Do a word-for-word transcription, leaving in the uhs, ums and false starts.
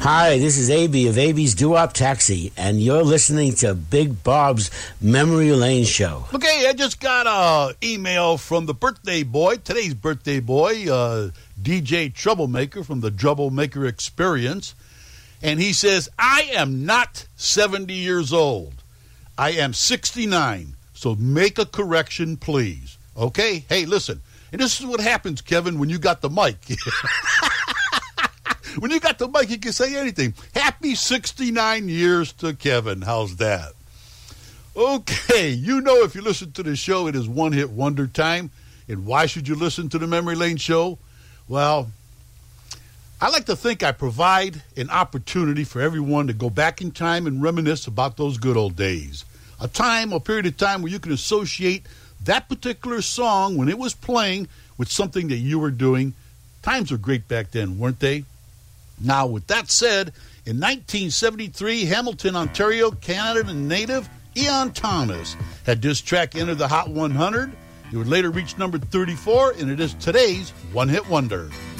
Hi, this is A B of A B's Doo-Wop Taxi, and you're listening to Big Bob's Memory Lane Show. Okay, I just got an email from the birthday boy, today's birthday boy, uh, D J Troublemaker from the Troublemaker Experience. And he says, I am not seventy years old. I am sixty-nine. So make a correction, please. Okay? Hey, listen. And this is what happens, Kevin, when you got the mic. When you got the mic, you can say anything. Happy sixty-nine years to Kevin. How's that? Okay, you know if you listen to the show, it is one-hit wonder time. And why should you listen to the Memory Lane Show? Well, I like to think I provide an opportunity for everyone to go back in time and reminisce about those good old days. A time, a period of time where you can associate that particular song when it was playing with something that you were doing. Times were great back then, weren't they? Now, with that said, in nineteen seventy-three, Hamilton, Ontario, Canada native Ian Thomas had this track enter the Hot one hundred. It would later reach number thirty-four, and it is today's one-hit wonder.